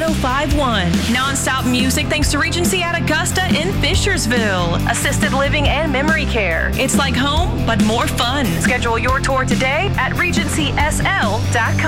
4051. Non-stop music thanks to Regency at Augusta in Fishersville. Assisted living and memory care. It's like home, but more fun. Schedule your tour today at regencysl.com.